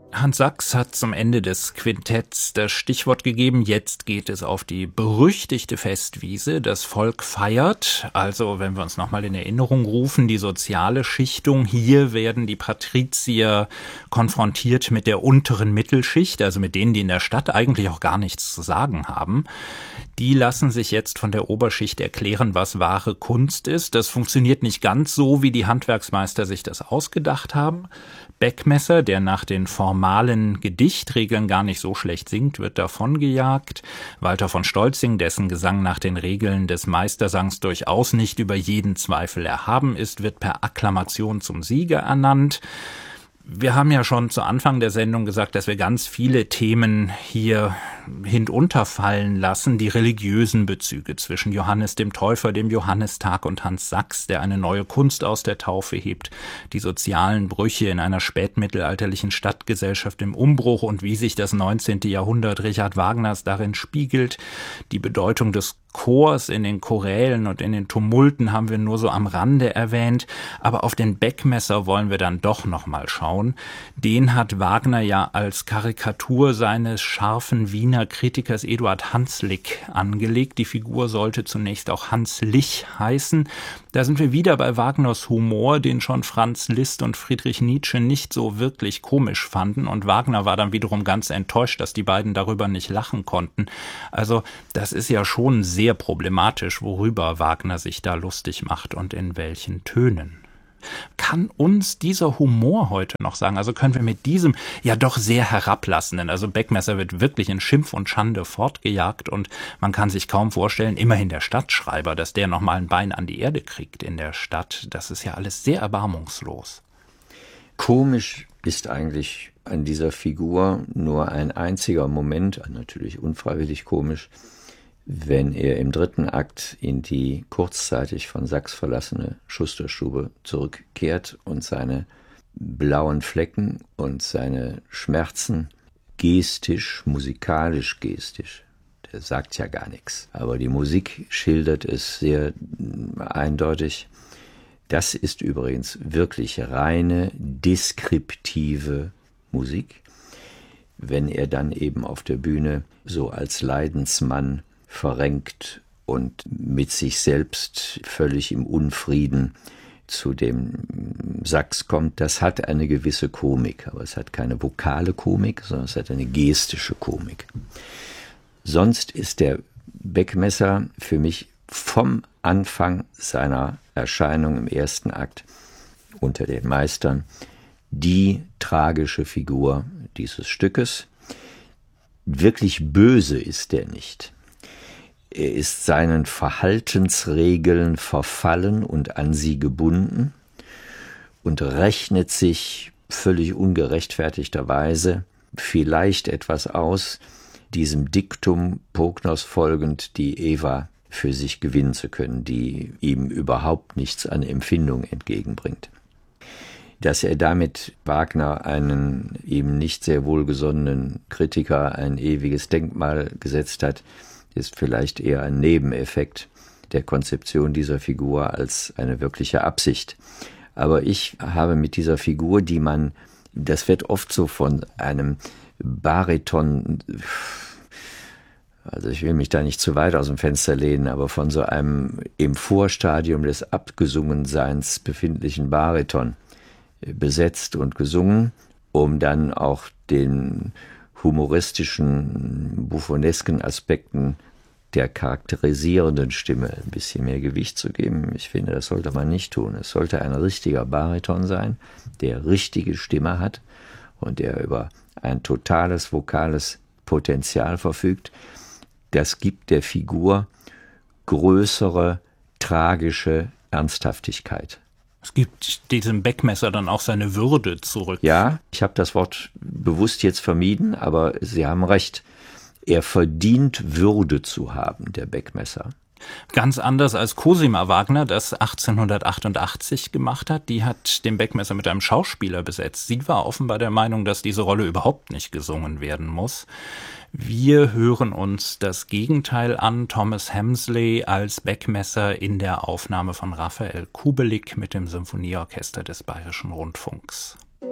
Hans Sachs hat zum Ende des Quintetts das Stichwort gegeben, jetzt geht es auf die berüchtigte Festwiese. Das Volk feiert, also wenn wir uns nochmal in Erinnerung rufen, die soziale Schichtung. Hier werden die Patrizier konfrontiert mit der unteren Mittelschicht, also mit denen, die in der Stadt eigentlich auch gar nichts zu sagen haben. Die lassen sich jetzt von der Oberschicht erklären, was wahre Kunst ist. Das funktioniert nicht ganz so, wie die Handwerksmeister sich das ausgedacht haben. Beckmesser, der nach den formalen Gedichtregeln gar nicht so schlecht singt, wird davongejagt. Walter von Stolzing, dessen Gesang nach den Regeln des Meistersangs durchaus nicht über jeden Zweifel erhaben ist, wird per Akklamation zum Sieger ernannt. Wir haben ja schon zu Anfang der Sendung gesagt, dass wir ganz viele Themen hier hinunterfallen lassen. Die religiösen Bezüge zwischen Johannes dem Täufer, dem Johannistag und Hans Sachs, der eine neue Kunst aus der Taufe hebt. Die sozialen Brüche in einer spätmittelalterlichen Stadtgesellschaft im Umbruch und wie sich das 19. Jahrhundert Richard Wagners darin spiegelt. Die Bedeutung des Chors in den Chorälen und in den Tumulten haben wir nur so am Rande erwähnt, aber auf den Beckmesser wollen wir dann doch noch mal schauen. Den hat Wagner ja als Karikatur seines scharfen Wiener Kritikers Eduard Hanslick angelegt. Die Figur sollte zunächst auch Hanslich heißen. Da sind wir wieder bei Wagners Humor, den schon Franz Liszt und Friedrich Nietzsche nicht so wirklich komisch fanden, und Wagner war dann wiederum ganz enttäuscht, dass die beiden darüber nicht lachen konnten. Also das ist ja schon sehr problematisch, worüber Wagner sich da lustig macht und in welchen Tönen. Kann uns dieser Humor heute noch sagen? Also können wir mit diesem ja doch sehr herablassenden, also Beckmesser wird wirklich in Schimpf und Schande fortgejagt und man kann sich kaum vorstellen, immerhin der Stadtschreiber, dass der noch mal ein Bein an die Erde kriegt in der Stadt. Das ist ja alles sehr erbarmungslos. Komisch ist eigentlich an dieser Figur nur ein einziger Moment, natürlich unfreiwillig komisch, wenn er im 3. Akt in die kurzzeitig von Sachs verlassene Schusterstube zurückkehrt und seine blauen Flecken und seine Schmerzen musikalisch-gestisch, der sagt ja gar nichts, aber die Musik schildert es sehr eindeutig. Das ist übrigens wirklich reine, deskriptive Musik. Wenn er dann eben auf der Bühne so als Leidensmann verrenkt und mit sich selbst völlig im Unfrieden zu dem Sachs kommt, das hat eine gewisse Komik, aber es hat keine vokale Komik, sondern es hat eine gestische Komik. Sonst ist der Beckmesser für mich vom Anfang seiner Erscheinung im 1. Akt unter den Meistern die tragische Figur dieses Stückes. Wirklich böse ist er nicht. Er ist seinen Verhaltensregeln verfallen und an sie gebunden und rechnet sich völlig ungerechtfertigterweise vielleicht etwas aus, diesem Diktum Pogners folgend, die Eva für sich gewinnen zu können, die ihm überhaupt nichts an Empfindung entgegenbringt. Dass er damit Wagner, einen ihm nicht sehr wohlgesonnenen Kritiker, ein ewiges Denkmal gesetzt hat, ist vielleicht eher ein Nebeneffekt der Konzeption dieser Figur als eine wirkliche Absicht. Aber ich habe mit dieser Figur, das wird oft so von einem Bariton, also ich will mich da nicht zu weit aus dem Fenster lehnen, aber von so einem im Vorstadium des Abgesungenseins befindlichen Bariton besetzt und gesungen, um dann auch den humoristischen, buffonesken Aspekten der charakterisierenden Stimme ein bisschen mehr Gewicht zu geben. Ich finde, das sollte man nicht tun. Es sollte ein richtiger Bariton sein, der richtige Stimme hat und der über ein totales vokales Potenzial verfügt. Das gibt der Figur größere, tragische Ernsthaftigkeit. Es gibt diesem Beckmesser dann auch seine Würde zurück. Ja, ich habe das Wort bewusst jetzt vermieden, aber Sie haben recht. Er verdient Würde zu haben, der Beckmesser. Ganz anders als Cosima Wagner das 1888 gemacht hat. Die hat den Beckmesser mit einem Schauspieler besetzt. Sie war offenbar der Meinung, dass diese Rolle überhaupt nicht gesungen werden muss. Wir hören uns das Gegenteil an. Thomas Hemsley als Beckmesser in der Aufnahme von Raphael Kubelik mit dem Symphonieorchester des Bayerischen Rundfunks.